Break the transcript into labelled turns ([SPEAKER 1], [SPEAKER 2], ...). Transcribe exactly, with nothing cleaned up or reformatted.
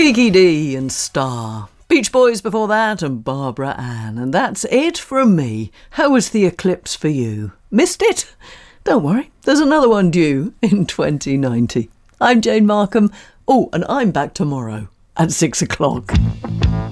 [SPEAKER 1] Kiki Dee and Star. Beach Boys before that and Barbara Ann. And that's it from me. How was the eclipse for you? Missed it? Don't worry, there's another one due in twenty ninety. I'm Jane Markham. Oh, and I'm back tomorrow at six o'clock.